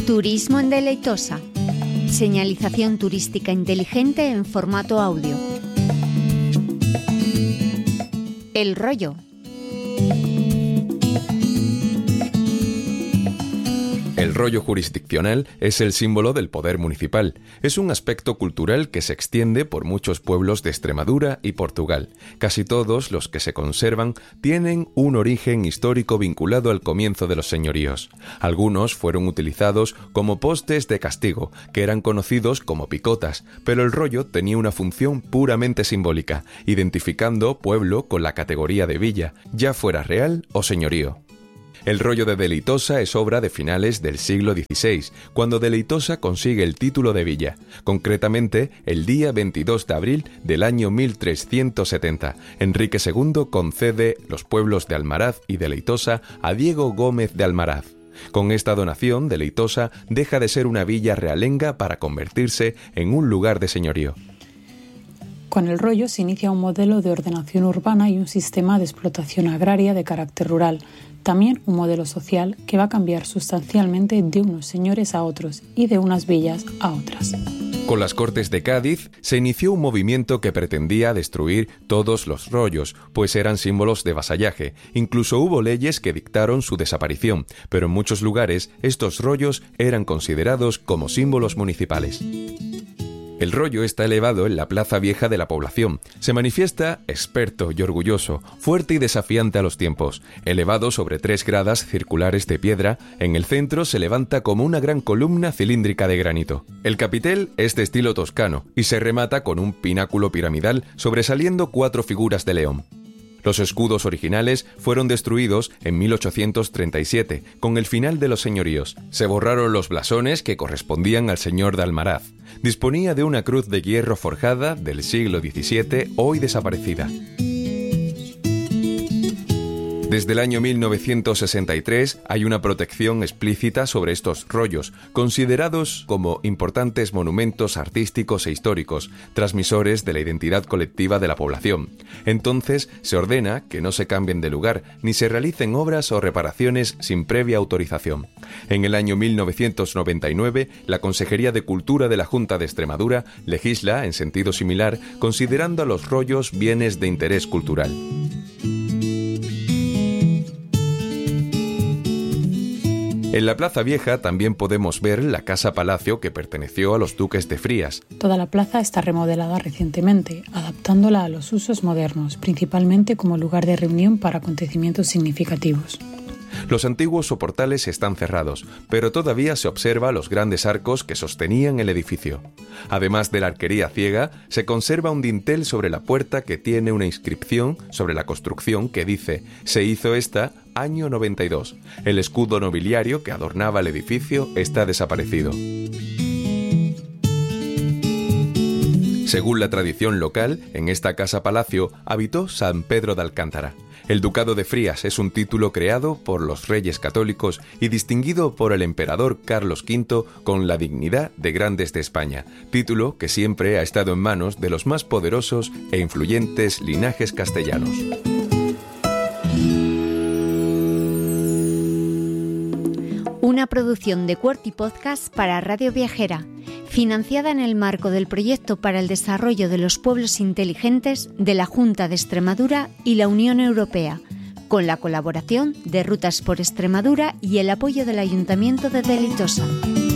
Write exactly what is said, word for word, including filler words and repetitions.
Turismo en Deleitosa. Señalización turística inteligente en formato audio. El Rollo. El rollo jurisdiccional es el símbolo del poder municipal. Es un aspecto cultural que se extiende por muchos pueblos de Extremadura y Portugal. Casi todos los que se conservan tienen un origen histórico vinculado al comienzo de los señoríos. Algunos fueron utilizados como postes de castigo, que eran conocidos como picotas, pero el rollo tenía una función puramente simbólica, identificando pueblo con la categoría de villa, ya fuera real o señorío. El rollo de Deleitosa es obra de finales del siglo dieciséis, cuando Deleitosa consigue el título de villa, concretamente el día veintidós de abril del año mil trescientos setenta. Enrique segundo concede los pueblos de Almaraz y Deleitosa a Diego Gómez de Almaraz. Con esta donación, Deleitosa deja de ser una villa realenga para convertirse en un lugar de señorío. Con el rollo se inicia un modelo de ordenación urbana y un sistema de explotación agraria de carácter rural. También un modelo social que va a cambiar sustancialmente de unos señores a otros y de unas villas a otras. Con las Cortes de Cádiz se inició un movimiento que pretendía destruir todos los rollos, pues eran símbolos de vasallaje. Incluso hubo leyes que dictaron su desaparición, pero en muchos lugares estos rollos eran considerados como símbolos municipales. El rollo está elevado en la plaza vieja de la población. Se manifiesta experto y orgulloso, fuerte y desafiante a los tiempos. Elevado sobre tres gradas circulares de piedra, en el centro se levanta como una gran columna cilíndrica de granito. El capitel es de estilo toscano y se remata con un pináculo piramidal sobresaliendo cuatro figuras de león. Los escudos originales fueron destruidos en mil ochocientos treinta y siete, con el final de los señoríos. Se borraron los blasones que correspondían al señor de Almaraz. Disponía de una cruz de hierro forjada del siglo diecisiete, hoy desaparecida. Desde el año mil novecientos sesenta y tres hay una protección explícita sobre estos rollos, considerados como importantes monumentos artísticos e históricos, transmisores de la identidad colectiva de la población. Entonces se ordena que no se cambien de lugar ni se realicen obras o reparaciones sin previa autorización. En el año mil novecientos noventa y nueve, la Consejería de Cultura de la Junta de Extremadura legisla en sentido similar, considerando a los rollos bienes de interés cultural. En la Plaza Vieja también podemos ver la Casa Palacio que perteneció a los duques de Frías. Toda la plaza está remodelada recientemente, adaptándola a los usos modernos, principalmente como lugar de reunión para acontecimientos significativos. Los antiguos soportales están cerrados, pero todavía se observa los grandes arcos que sostenían el edificio. Además de la arquería ciega, se conserva un dintel sobre la puerta que tiene una inscripción sobre la construcción que dice «Se hizo esta año noventa y dos». El escudo nobiliario que adornaba el edificio está desaparecido. Según la tradición local, en esta casa-palacio habitó San Pedro de Alcántara. El Ducado de Frías es un título creado por los reyes católicos y distinguido por el emperador Carlos quinto con la dignidad de Grandes de España, título que siempre ha estado en manos de los más poderosos e influyentes linajes castellanos. Una producción de Quarty Podcast para Radio Viajera, financiada en el marco del Proyecto para el Desarrollo de los Pueblos Inteligentes de la Junta de Extremadura y la Unión Europea, con la colaboración de Rutas por Extremadura y el apoyo del Ayuntamiento de Deleitosa.